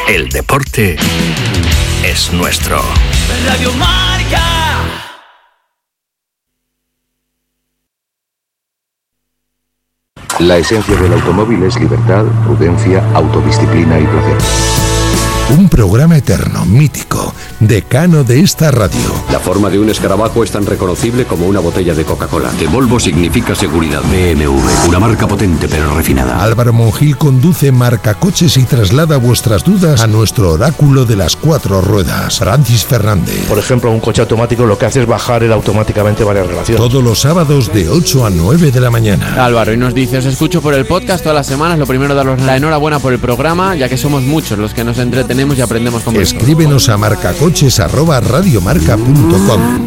El deporte es nuestro. Radio Marca. La esencia del automóvil es libertad, prudencia, autodisciplina y placer. Un programa eterno, mítico, decano de esta radio. La forma de un escarabajo es tan reconocible como una botella de Coca-Cola. De Volvo significa seguridad. BMW, una marca potente pero refinada. Álvaro Monjil conduce Marcacoches y traslada vuestras dudas a nuestro oráculo de las 4 ruedas, Francis Fernández. Por ejemplo, un coche automático lo que hace es bajar él automáticamente varias relaciones. Todos los sábados de 8 a 9 de la mañana. Álvaro, y nos dice, os escucho por el podcast todas las semanas. Lo primero, daros la enhorabuena por el programa, ya que somos muchos los que nos entretenemos y aprendemos con vosotros. Escríbenos a marcacoches@radiomarca.com.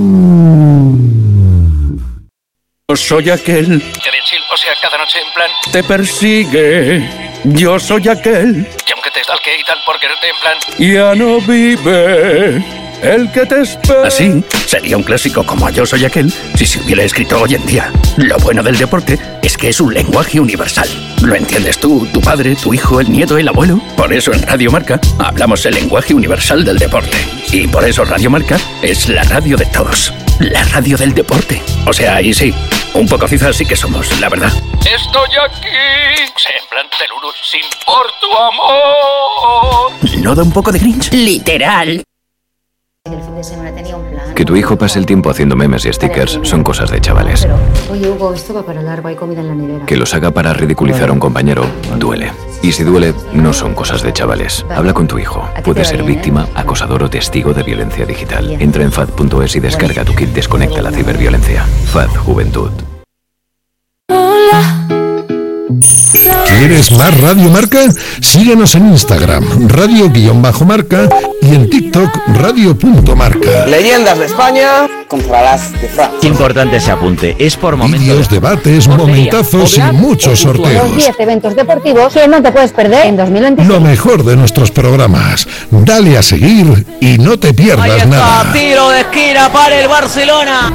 Soy aquel. Que bien, Sil, o sea, cada noche en plan. Te persigue. Yo soy aquel. Y aunque te stalkee y tal por quererte en plan. Ya no vive. El que te espera. Así, sería un clásico como Yo soy aquel si se hubiera escrito hoy en día. Lo bueno del deporte es que es un lenguaje universal. Lo entiendes tú, tu padre, tu hijo, el nieto, el abuelo. Por eso en Radio Marca hablamos el lenguaje universal del deporte. Y por eso Radio Marca es la radio de todos. La radio del deporte. O sea, ahí sí, un poco cizas sí que somos, la verdad. Estoy aquí. O sea, en plan Teluru, sin por tu amor. ¿No da un poco de cringe? Literal. El fin de semana tenía un plan. Que tu hijo pase el tiempo haciendo memes y stickers son cosas de chavales. Pero, oye, Hugo, esto va para largo, hay comida en la nevera. Que los haga para ridiculizar a un compañero duele. Y si duele, no son cosas de chavales. Habla con tu hijo. Puede ser víctima, acosador o testigo de violencia digital. Entra en FAD.es y descarga tu kit Desconecta la ciberviolencia. FAD Juventud. ¿Quieres más Radio Marca? Síguenos en Instagram, radio_marca y en TikTok, radio.marca. Leyendas de España contra las de Francia. Importante ese apunte, es por momentos. Vídeos, debates, momentazos y muchos sorteos. Los 10 eventos deportivos que no te puedes perder en 2025. Lo mejor de nuestros programas. Dale a seguir y no te pierdas Ahí está, nada. Tiro de esquina para el Barcelona.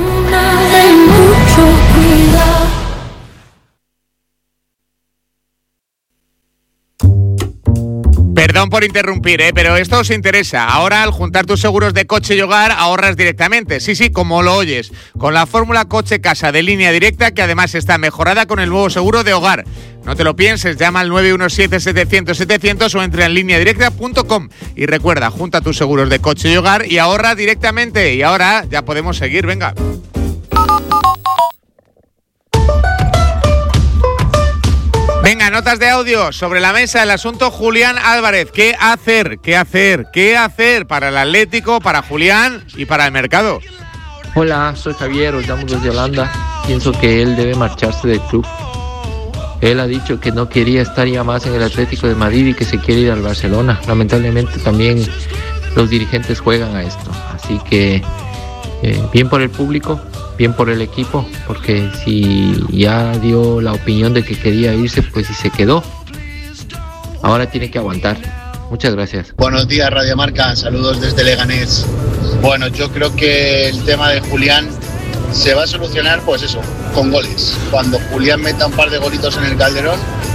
Perdón por interrumpir, pero esto os interesa. Ahora, al juntar tus seguros de coche y hogar, ahorras directamente. Sí, como lo oyes. Con la fórmula coche-casa de Línea Directa, que además está mejorada con el nuevo seguro de hogar. No te lo pienses, llama al 917-700-700 o entra en lineadirecta.com. Y recuerda, junta tus seguros de coche y hogar y ahorra directamente. Y ahora ya podemos seguir, venga. Venga, notas de audio sobre la mesa, el asunto Julián Álvarez. ¿Qué hacer para el Atlético, para Julián y para el mercado? Hola, soy Javier, os llamo desde Holanda. Pienso que él debe marcharse del club. Él ha dicho que no quería estar ya más en el Atlético de Madrid y que se quiere ir al Barcelona. Lamentablemente también los dirigentes juegan a esto. Así que bien por el público, bien por el equipo, porque si ya dio la opinión de que quería irse, pues si se quedó, ahora tiene que aguantar. Muchas gracias. Buenos días, Radio Marca, saludos desde Leganés. Bueno, yo creo que el tema de Julián se va a solucionar, pues eso, con goles. Cuando Julián meta un par de golitos en el Calderón,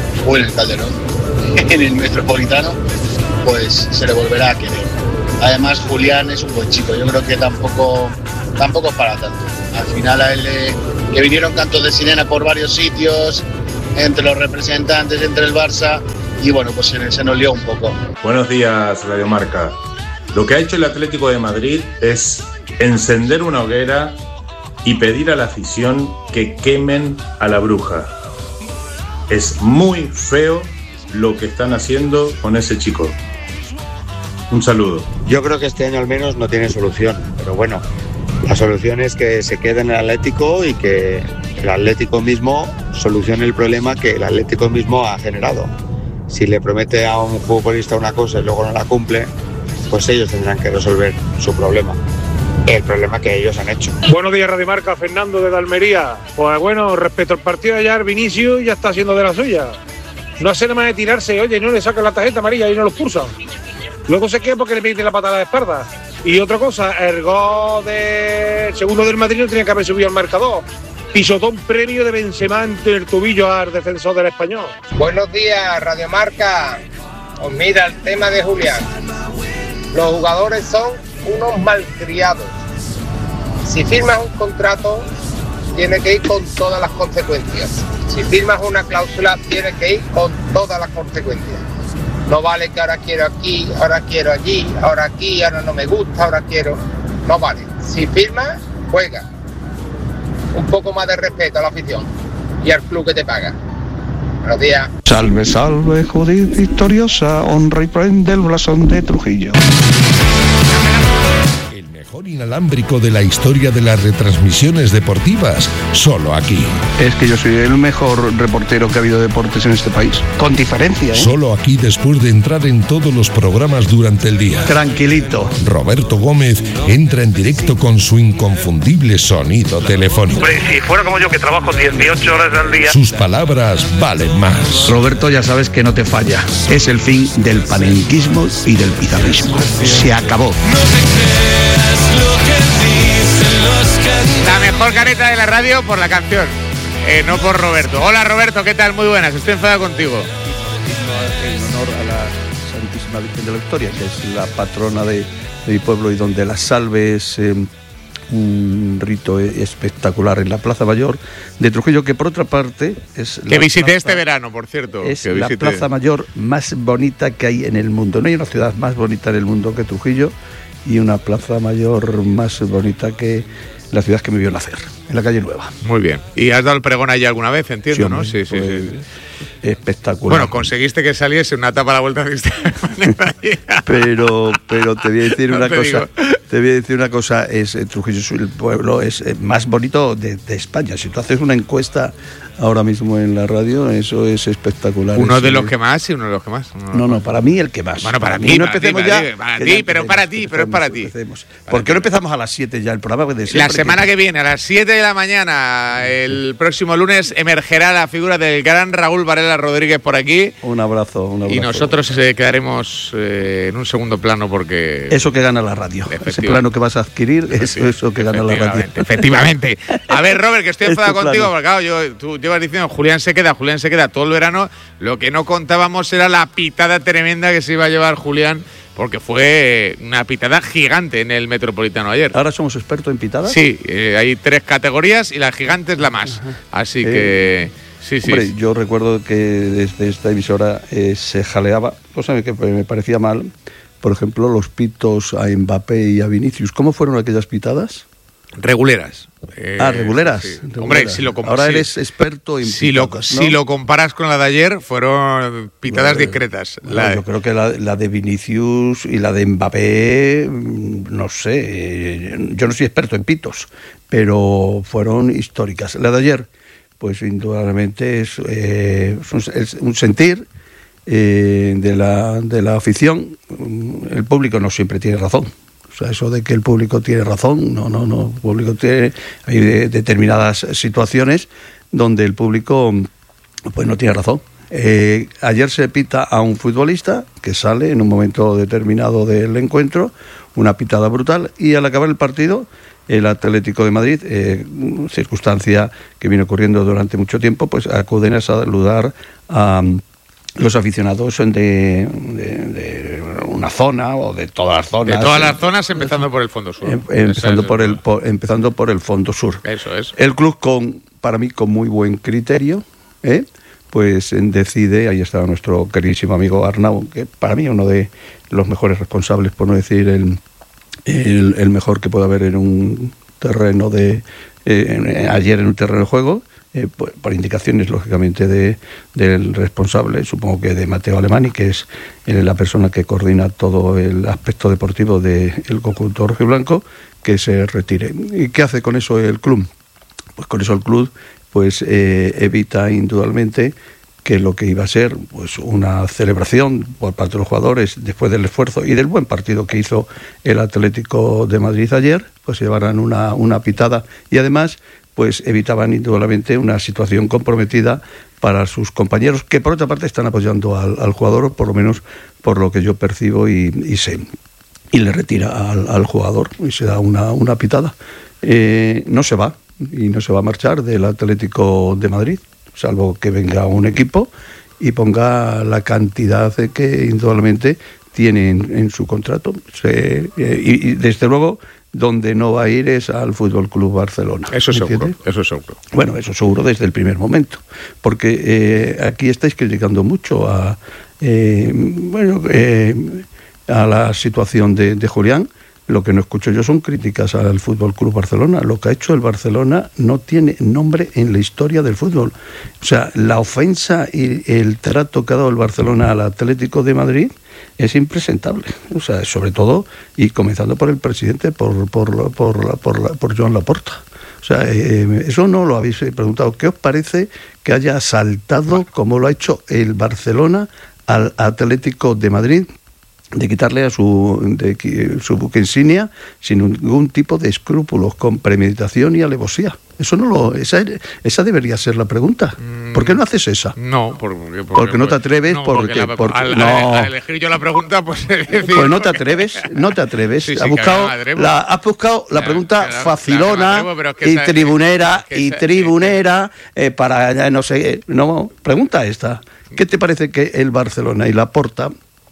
en el Metropolitano, pues se le volverá a querer. Además, Julián es un buen chico, yo creo que tampoco es para tanto. Al final a él le vinieron cantos de sirena por varios sitios, entre los representantes, entre el Barça, y bueno, pues se nos lió un poco. Buenos días, Radio Marca. Lo que ha hecho el Atlético de Madrid es encender una hoguera y pedir a la afición que quemen a la bruja. Es muy feo lo que están haciendo con ese chico. Un saludo. Yo creo que este año al menos no tiene solución, pero bueno, la solución es que se quede en el Atlético y que el Atlético mismo solucione el problema que el Atlético mismo ha generado. Si le promete a un futbolista una cosa y luego no la cumple, pues ellos tendrán que resolver su problema, el problema que ellos han hecho. Buenos días, Radio Marca, Fernando de Almería. Pues bueno, respecto al partido de ayer, Vinicius ya está haciendo de la suya. No hace nada más de tirarse, oye, no le sacan la tarjeta amarilla y no lo expulsan. Luego se queda porque le meten la patada de espalda. Y otra cosa, el gol del segundo del Madrid no tenía que haber subido al marcador. Pisotó un premio de Benzema entre el tobillo al defensor del Español. Buenos días, Radio Marca. Pues mira, el tema de Julián. Los jugadores son unos malcriados. Si firmas un contrato, tienes que ir con todas las consecuencias. Si firmas una cláusula, tienes que ir con todas las consecuencias. No vale que ahora quiero aquí, ahora quiero allí, ahora aquí, ahora no me gusta, ahora quiero... No vale. Si firmas, juega. Un poco más de respeto a la afición y al club que te paga. Buenos días. Salve, salve, Judith victoriosa, honra y prende el blasón de Trujillo. El mejor inalámbrico de la historia de las retransmisiones deportivas, solo aquí. Es que yo soy el mejor reportero que ha habido de deportes en este país, con diferencia, ¿eh? Solo aquí después de entrar en todos los programas durante el día. Tranquilito. Roberto Gómez entra en directo con su inconfundible sonido telefónico. Hombre, si fuera como yo que trabajo 18 horas al día. Sus palabras valen más. Roberto, ya sabes que no te falla. Es el fin del panenquismo y del pizarrismo. Se acabó. La mejor careta de la radio por la canción, no por Roberto. Hola Roberto, ¿qué tal? Muy buenas, estoy enfadado contigo. En honor a la Santísima Virgen de la Victoria, que es la patrona de mi pueblo y donde la salve es un rito espectacular en la Plaza Mayor de Trujillo, que por otra parte es... Que visité este verano, por cierto. Es la Plaza Mayor más bonita que hay en el mundo. No hay una ciudad más bonita en el mundo que Trujillo y una Plaza Mayor más bonita que la ciudad que me vio nacer, en la calle Nueva. Muy bien. ¿Y has dado el pregón allí alguna vez, entiendo, sí, no? Sí. Espectacular. Bueno, conseguiste que saliese una tapa a la vuelta de pero te voy a decir una cosa. Te voy a decir una cosa, Trujillo, el pueblo es más bonito de España. Si tú haces una encuesta ahora mismo en la radio, eso es espectacular. Uno de los que más y uno de los que más. No, para mí el que más. Bueno, para ti, no empecemos ya. Para ti, pero es para ti. ¿Por qué no empezamos a las 7 ya el programa? La semana que viene, a las 7 de la mañana, el próximo lunes, emergerá la figura del gran Raúl Varela Rodríguez por aquí. Un abrazo. Y nosotros quedaremos en un segundo plano porque... Eso que gana la radio. Ese plano que vas a adquirir, eso que gana la radio. Efectivamente. A ver, Robert, que estoy enfadado contigo, porque claro, tú llevas diciendo Julián se queda todo el verano. Lo que no contábamos era la pitada tremenda que se iba a llevar Julián, porque fue una pitada gigante en el Metropolitano ayer. ¿Ahora somos expertos en pitadas? Sí, hay 3 categorías y la gigante es la más. Así que... Sí. Hombre, yo recuerdo que desde esta emisora se jaleaba, cosa que me parecía mal, por ejemplo, los pitos a Mbappé y a Vinicius. ¿Cómo fueron aquellas pitadas? Reguleras. Reguleras. Sí. Hombre, si lo ahora eres experto en pitadas, ¿no? Si lo comparas con la de ayer, fueron pitadas discretas. Yo creo que la de Vinicius y la de Mbappé, no sé, yo no soy experto en pitos, pero fueron históricas. La de ayer, pues indudablemente es un sentir de la afición. El público no siempre tiene razón. O sea, eso de que el público tiene razón, no. El público hay determinadas situaciones donde el público pues no tiene razón. Ayer se pita a un futbolista que sale en un momento determinado del encuentro, una pitada brutal, y al acabar el partido, el Atlético de Madrid, circunstancia que viene ocurriendo durante mucho tiempo, pues acuden a saludar a los aficionados de una zona o de todas las zonas. De todas las zonas, empezando por el Fondo Sur. Empezando por el Fondo Sur. Eso es. El club, para mí, con muy buen criterio, pues decide, ahí está nuestro queridísimo amigo Arnau, que para mí es uno de los mejores responsables, por no decir el mejor que puede haber en un terreno ayer en un terreno de juego, por indicaciones lógicamente del responsable, supongo que de Mateo Alemani, que es la persona que coordina todo el aspecto deportivo del conjunto rojiblanco, que se retire. ¿Y qué hace con eso el club? Pues con eso el club evita indudablemente que lo que iba a ser pues una celebración por parte de los jugadores después del esfuerzo y del buen partido que hizo el Atlético de Madrid ayer, pues llevaran una pitada, y además pues evitaban indudablemente una situación comprometida para sus compañeros, que por otra parte están apoyando al jugador, por lo menos por lo que yo percibo y sé, y le retira al jugador y se da una pitada. No se va a marchar del Atlético de Madrid, salvo que venga un equipo y ponga la cantidad que indudablemente tiene en su contrato. Y desde luego, donde no va a ir es al Fútbol Club Barcelona. Eso seguro, eso seguro. Bueno, eso seguro desde el primer momento, porque aquí estáis criticando mucho a la situación de Julián. Lo que no escucho yo son críticas al Fútbol Club Barcelona. Lo que ha hecho el Barcelona no tiene nombre en la historia del fútbol. O sea, la ofensa y el trato que ha dado el Barcelona al Atlético de Madrid es impresentable. O sea, sobre todo, y comenzando por el presidente, por Joan Laporta. O sea, eso no lo habéis preguntado. ¿Qué os parece que haya asaltado, como lo ha hecho el Barcelona, al Atlético de Madrid, de quitarle a su buque insignia sin ningún tipo de escrúpulos, con premeditación y alevosía? Esa debería ser la pregunta. ¿Por qué no haces esa? No, porque no te atreves. Al elegir yo la pregunta, pues pues no te atreves. Sí, has buscado la pregunta facilona y tribunera para no sé. No, pregunta esta. ¿Qué te parece que el Barcelona y Laporta,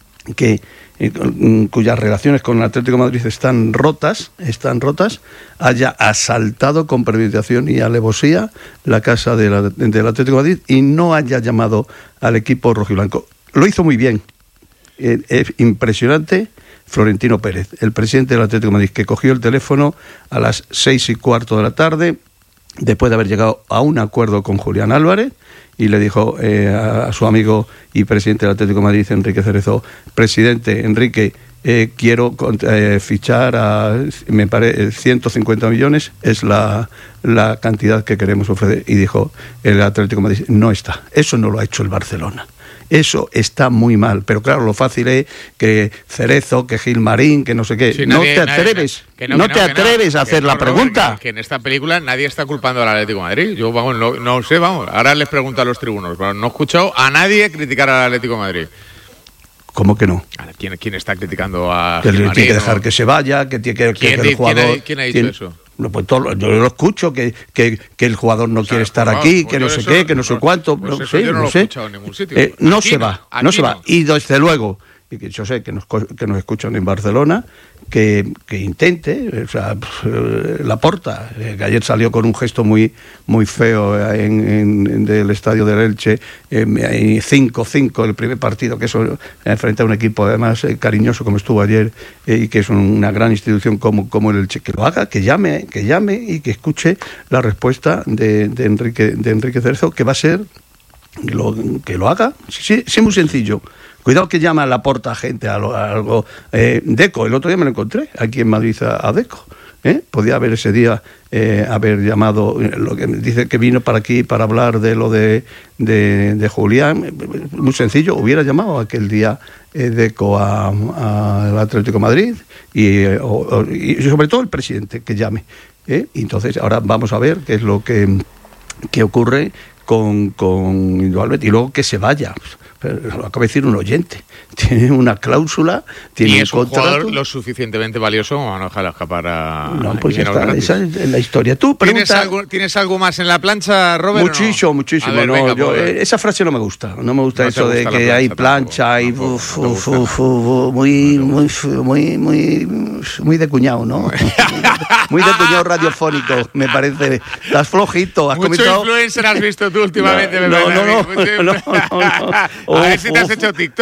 cuyas relaciones con el Atlético de Madrid están rotas, haya asaltado con premeditación y alevosía la casa del Atlético de Madrid y no haya llamado al equipo rojiblanco? Lo hizo muy bien. Es impresionante Florentino Pérez, el presidente del Atlético de Madrid, que cogió el teléfono a las 6:15 de la tarde, después de haber llegado a un acuerdo con Julián Álvarez, y le dijo a su amigo y presidente del Atlético de Madrid, Enrique Cerezo: presidente Enrique, quiero fichar me parece 150 millones, es la cantidad que queremos ofrecer. Y dijo el Atlético de Madrid: no está. Eso no lo ha hecho el Barcelona. Eso está muy mal. Pero claro, lo fácil es que Cerezo, que Gilmarín, que no sé qué. Sí, no te atreves a hacer la pregunta. Que en esta película nadie está culpando al Atlético de Madrid. Yo, no sé, ahora les pregunto a los tribunos, pero no he escuchado a nadie criticar al Atlético de Madrid. ¿Cómo que no? ¿Quién está criticando a Gilmarín? Tiene que dejar que se vaya, que el jugador... ¿Quién ha dicho eso? No, pues yo lo escucho, que el jugador no quiere estar aquí, que no sé qué, que no sé cuánto. Pues no sé, yo no lo he escuchado en ningún sitio. No se va. Y desde luego, y que yo sé que nos escuchan en Barcelona, que intente, Laporta, que ayer salió con un gesto muy feo del estadio del Elche, 5-5 el primer partido, que eso frente a un equipo además cariñoso como estuvo ayer, y que es una gran institución como el Elche. Que lo haga, que llame y que escuche la respuesta de Enrique Cerezo, que va a ser que lo haga. Sí, muy sencillo. Cuidado que llama a Laporta a gente, algo. Deco, el otro día me lo encontré aquí en Madrid a Deco. Podía haber ese día haber llamado, lo que dice que vino para aquí para hablar de lo de Julián. Muy sencillo, hubiera llamado aquel día Deco al Atlético de Madrid y sobre todo el presidente que llame. Y entonces ahora vamos a ver qué es lo que ocurre con Indudablemente, y luego que se vaya. Pero lo acaba de decir un oyente, tiene una cláusula, tiene un contrato. ¿Y es un jugador lo suficientemente valioso como no dejarlo escapar a... No, pues ya está, esa es la historia. Tú pregunta... ¿Tienes algo más en la plancha, Robert? Muchísimo. Ver, no, venga, esa frase no me gusta. No me gusta eso de que hay plancha y muy de cuñado, ¿no? Muy de cuñado radiofónico, me parece. Estás flojito. Mucho influencer has visto tú últimamente, No. A ver si te has hecho TikTok.